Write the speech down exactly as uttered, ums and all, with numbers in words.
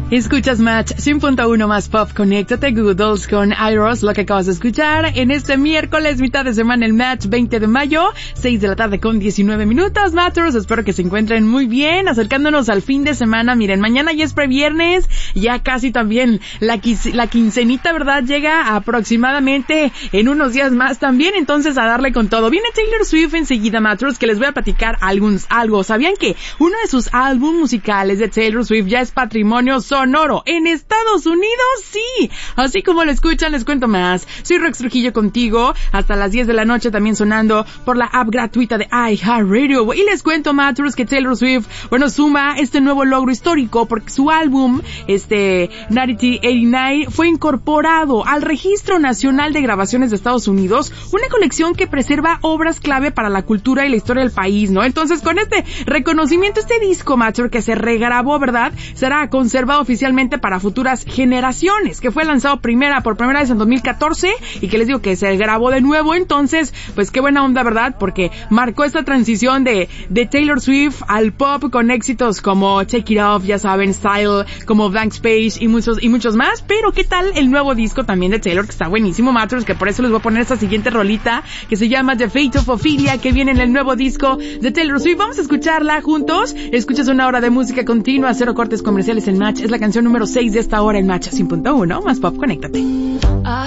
Escuchas Match cien punto uno más Pop. Conéctate, Google Dolls con Iros, lo que acabas de escuchar en este miércoles, mitad de semana, el Match veinte de mayo, seis de la tarde con diecinueve minutos. Matchers, espero que se encuentren muy bien, acercándonos al fin de semana. Miren, mañana ya es previernes, ya casi también la, quis- la quincenita, ¿verdad? Llega aproximadamente en unos días más también, entonces a darle con todo. Viene Taylor Swift enseguida, Matchers, que les voy a platicar algún, algo. ¿Sabían que uno de sus álbumes musicales de Taylor Swift ya es patrimonio sonoro en Estados Unidos? Sí, así como lo escuchan, les cuento más. Soy Rex Trujillo contigo hasta las diez de la noche, también sonando por la app gratuita de iHeartRadio. Y les cuento, Matchers, que Taylor Swift, bueno, suma este nuevo logro histórico porque su álbum, este, mil novecientos ochenta y nueve, fue incorporado al Registro Nacional de Grabaciones de Estados Unidos, una colección que preserva obras clave para la cultura y la historia del país, ¿no? Entonces, con este reconocimiento, este disco, Matcher, que se regrabó, ¿verdad?, será conservado oficialmente para futuras generaciones, que fue lanzado primera, por primera vez en dos mil catorce, y que les digo que se grabó de nuevo. Entonces, pues qué buena onda, ¿verdad?, porque marcó esta transición de, de Taylor Swift al pop con éxitos como Take It Off, ya saben, Style, como Blank Space y muchos, y muchos más. Pero ¿qué tal el nuevo disco también de Taylor, que está buenísimo, Matchers, que por eso les voy a poner esta siguiente rolita, que se llama The Fate of Ophelia, que viene en el nuevo disco de Taylor Swift. Vamos a escucharla juntos. Escuchas una hora de música continua, cero cortes comerciales en Match. Es la canción número seis de esta hora en Match cien punto uno más Pop. Conéctate.